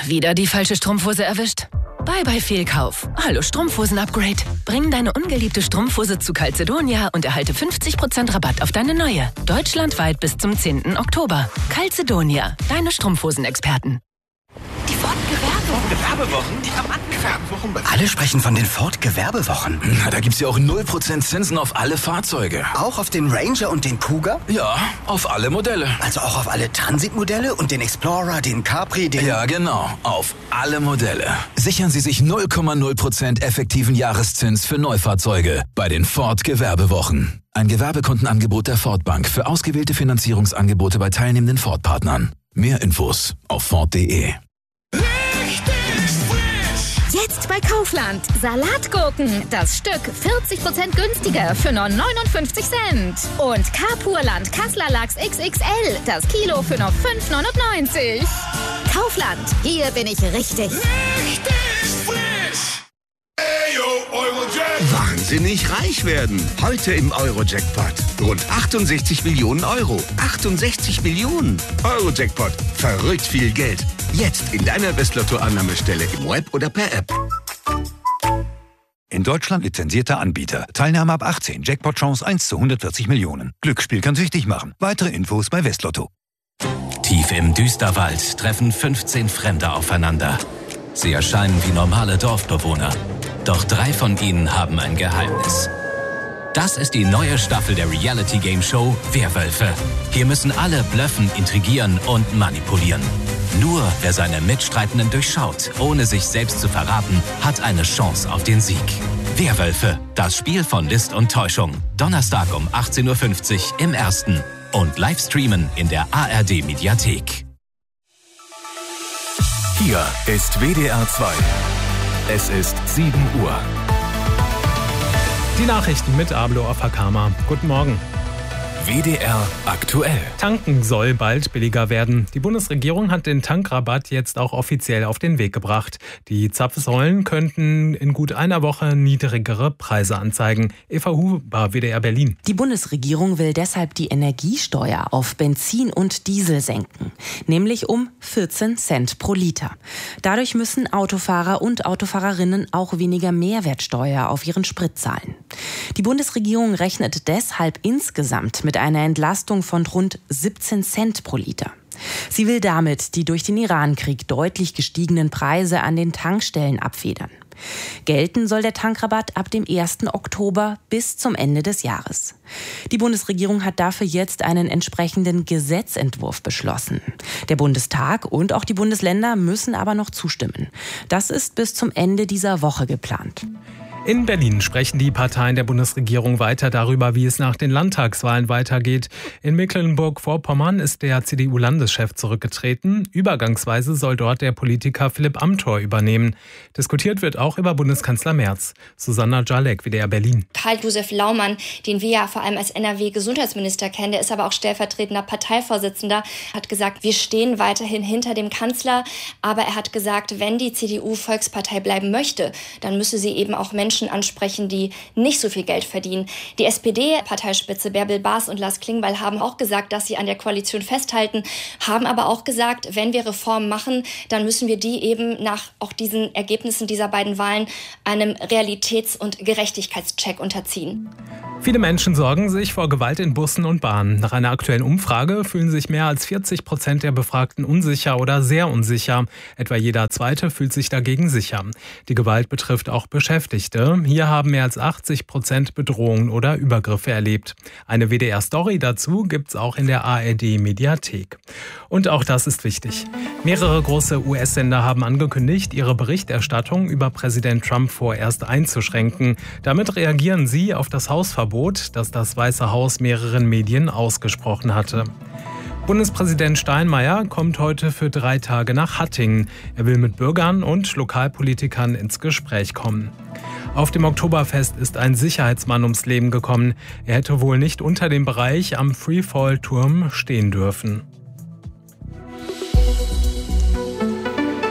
Wieder die falsche Strumpfhose erwischt? Bye bye Fehlkauf. Hallo Strumpfhosen-Upgrade. Bring deine ungeliebte Strumpfhose zu Calzedonia und erhalte 50% Rabatt auf deine neue. Deutschlandweit bis zum 10. Oktober. Calzedonia, deine Strumpfhosen-Experten. Die Ford-Gewerbewochen? Die haben angefangen. Alle sprechen von den Ford-Gewerbewochen. Na, da gibt's ja auch 0% Zinsen auf alle Fahrzeuge. Auch auf den Ranger und den Kuga? Ja, auf alle Modelle. Also auch auf alle Transit-Modelle und den Explorer, den Capri, den... Ja, genau. Auf alle Modelle. Sichern Sie sich 0,0% effektiven Jahreszins für Neufahrzeuge bei den Ford-Gewerbewochen. Ein Gewerbekundenangebot der Ford Bank für ausgewählte Finanzierungsangebote bei teilnehmenden Ford-Partnern. Mehr Infos auf Ford.de. Jetzt bei Kaufland. Salatgurken. Das Stück 40% günstiger für nur 59 Cent. Und Carpurland Kassler Lachs XXL. Das Kilo für nur 5,99. Kaufland. Hier bin ich richtig. Wahnsinnig reich werden. Heute im Euro-Jackpot. Rund 68 Millionen Euro. 68 Millionen. Euro-Jackpot. Verrückt viel Geld. Jetzt in deiner Westlotto-Annahmestelle im Web oder per App. In Deutschland lizenzierter Anbieter. Teilnahme ab 18. Jackpot-Chance 1 zu 140 Millionen. Glücksspiel kann süchtig machen. Weitere Infos bei Westlotto. Tief im Düsterwald treffen 15 Fremde aufeinander. Sie erscheinen wie normale Dorfbewohner. Doch 3 von ihnen haben ein Geheimnis. Das ist die neue Staffel der Reality-Game-Show Werwölfe. Hier müssen alle blöffen, intrigieren und manipulieren. Nur wer seine Mitstreitenden durchschaut, ohne sich selbst zu verraten, hat eine Chance auf den Sieg. Werwölfe, das Spiel von List und Täuschung. Donnerstag um 18.50 Uhr im Ersten. Und live streamen in der ARD-Mediathek. Hier ist WDR 2. Es ist 7 Uhr. Die Nachrichten mit Ablo Afakama. Guten Morgen. WDR aktuell. Tanken soll bald billiger werden. Die Bundesregierung hat den Tankrabatt jetzt auch offiziell auf den Weg gebracht. Die Zapfsäulen könnten in gut einer Woche niedrigere Preise anzeigen. Eva Huber, WDR Berlin. Die Bundesregierung will deshalb die Energiesteuer auf Benzin und Diesel senken, nämlich um 14 Cent pro Liter. Dadurch müssen Autofahrer und Autofahrerinnen auch weniger Mehrwertsteuer auf ihren Sprit zahlen. Die Bundesregierung rechnet deshalb insgesamt mit einer Entlastung von rund 17 Cent pro Liter. Sie will damit die durch den Iran-Krieg deutlich gestiegenen Preise an den Tankstellen abfedern. Gelten soll der Tankrabatt ab dem 1. Oktober bis zum Ende des Jahres. Die Bundesregierung hat dafür jetzt einen entsprechenden Gesetzentwurf beschlossen. Der Bundestag und auch die Bundesländer müssen aber noch zustimmen. Das ist bis zum Ende dieser Woche geplant. In Berlin sprechen die Parteien der Bundesregierung weiter darüber, wie es nach den Landtagswahlen weitergeht. In Mecklenburg-Vorpommern ist der CDU-Landeschef zurückgetreten. Übergangsweise soll dort der Politiker Philipp Amthor übernehmen. Diskutiert wird auch über Bundeskanzler Merz. Susanna Jalek, WDR Berlin. Karl-Josef Laumann, den wir ja vor allem als NRW-Gesundheitsminister kennen, der ist aber auch stellvertretender Parteivorsitzender, hat gesagt, wir stehen weiterhin hinter dem Kanzler. Aber er hat gesagt, wenn die CDU Volkspartei bleiben möchte, dann müsse sie eben auch Menschen ansprechen, die nicht so viel Geld verdienen. Die SPD-Parteispitze Bärbel Baas und Lars Klingbeil haben auch gesagt, dass sie an der Koalition festhalten, haben aber auch gesagt, wenn wir Reformen machen, dann müssen wir die eben nach auch diesen Ergebnissen dieser beiden Wahlen einem Realitäts- und Gerechtigkeitscheck unterziehen. Viele Menschen sorgen sich vor Gewalt in Bussen und Bahnen. Nach einer aktuellen Umfrage fühlen sich mehr als 40% der Befragten unsicher oder sehr unsicher. Etwa jeder Zweite fühlt sich dagegen sicher. Die Gewalt betrifft auch Beschäftigte. Hier haben mehr als 80% Bedrohungen oder Übergriffe erlebt. Eine WDR-Story dazu gibt's auch in der ARD-Mediathek. Und auch das ist wichtig. Mehrere große US-Sender haben angekündigt, ihre Berichterstattung über Präsident Trump vorerst einzuschränken. Damit reagieren sie auf das Hausverbot, das das Weiße Haus mehreren Medien ausgesprochen hatte. Bundespräsident Steinmeier kommt heute für 3 Tage nach Hattingen. Er will mit Bürgern und Lokalpolitikern ins Gespräch kommen. Auf dem Oktoberfest ist ein Sicherheitsmann ums Leben gekommen. Er hätte wohl nicht unter dem Bereich am Freefall-Turm stehen dürfen.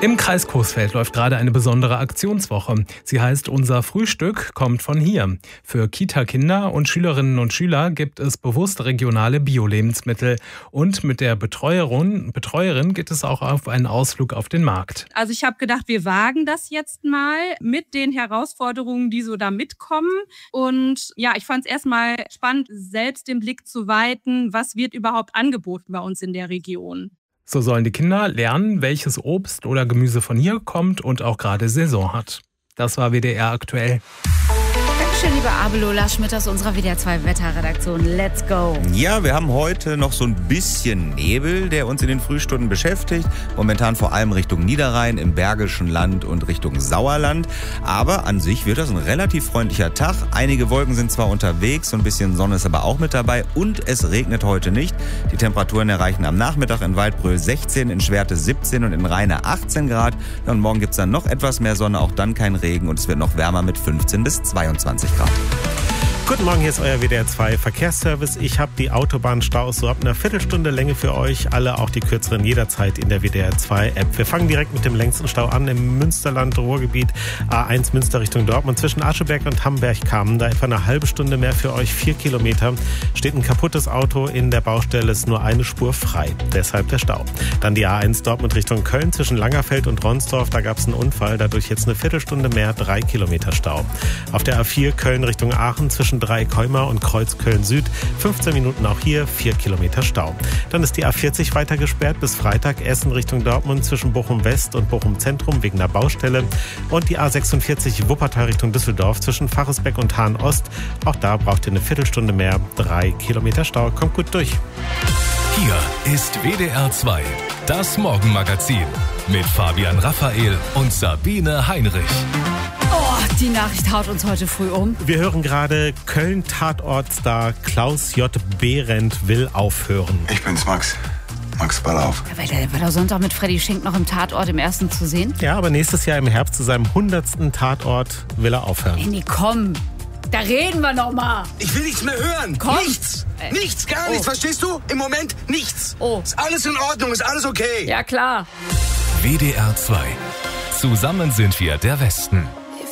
Im Kreis Coesfeld läuft gerade eine besondere Aktionswoche. Sie heißt Unser Frühstück kommt von hier. Für Kita-Kinder und Schülerinnen und Schüler gibt es bewusst regionale Bio-Lebensmittel. Und mit der Betreuerin geht es auch auf einen Ausflug auf den Markt. Also ich habe gedacht, wir wagen das jetzt mal mit den Herausforderungen, die so da mitkommen. Und ja, ich fand es erstmal spannend, selbst den Blick zu weiten, was wird überhaupt angeboten bei uns in der Region. So sollen die Kinder lernen, welches Obst oder Gemüse von hier kommt und auch gerade Saison hat. Das war WDR aktuell. Dankeschön, lieber Abel Schmidt aus unserer WDR 2 Wetterredaktion. Let's go! Ja, wir haben heute noch so ein bisschen Nebel, der uns in den Frühstunden beschäftigt. Momentan vor allem Richtung Niederrhein, im Bergischen Land und Richtung Sauerland. Aber an sich wird das ein relativ freundlicher Tag. Einige Wolken sind zwar unterwegs, so ein bisschen Sonne ist aber auch mit dabei. Und es regnet heute nicht. Die Temperaturen erreichen am Nachmittag in Waldbröl 16, in Schwerte 17 und in Rheine 18 Grad. Und morgen gibt es dann noch etwas mehr Sonne, auch dann kein Regen. Und es wird noch wärmer mit 15 bis 22 Grad. Guten Morgen, hier ist euer WDR 2 Verkehrsservice. Ich habe die Autobahnstaus so ab einer Viertelstunde Länge für euch. Alle, auch die kürzeren, jederzeit in der WDR 2 App. Wir fangen direkt mit dem längsten Stau an im Münsterland-Ruhrgebiet. A1 Münster Richtung Dortmund zwischen Ascheberg und Hamberg-Kamen. Da etwa eine halbe Stunde mehr für euch, 4 Kilometer. Steht ein kaputtes Auto in der Baustelle, ist nur eine Spur frei. Deshalb der Stau. Dann die A1 Dortmund Richtung Köln zwischen Langerfeld und Ronsdorf. Da gab es einen Unfall, dadurch jetzt eine Viertelstunde mehr, 3 Kilometer Stau. Auf der A4 Köln Richtung Aachen zwischen Dreieckheuma und Kreuz Köln-Süd. 15 Minuten auch hier, 4 Kilometer Stau. Dann ist die A40 weiter gesperrt bis Freitag. Essen Richtung Dortmund zwischen Bochum-West und Bochum-Zentrum wegen einer Baustelle. Und die A46 Wuppertal Richtung Düsseldorf zwischen Faresbeck und Hahn-Ost. Auch da braucht ihr eine Viertelstunde mehr, 3 Kilometer Stau. Kommt gut durch. Hier ist WDR 2, das Morgenmagazin mit Fabian Raphael und Sabine Heinrich. Oh, die Nachricht haut uns heute früh um. Wir hören gerade, Köln-Tatortstar Klaus J. Behrendt will aufhören. Ich bin's, Max. Max, ball auf. War der Sonntag mit Freddy Schenk noch im Tatort im ersten zu sehen? Ja, aber nächstes Jahr im Herbst zu seinem 100. Tatort will er aufhören. Nee, komm. Da reden wir noch mal. Ich will nichts mehr hören. Komm. Nichts. Nichts, gar nichts. Verstehst du? Im Moment nichts. Oh. Ist alles in Ordnung, ist alles okay. Ja, klar. WDR 2. Zusammen sind wir der Westen.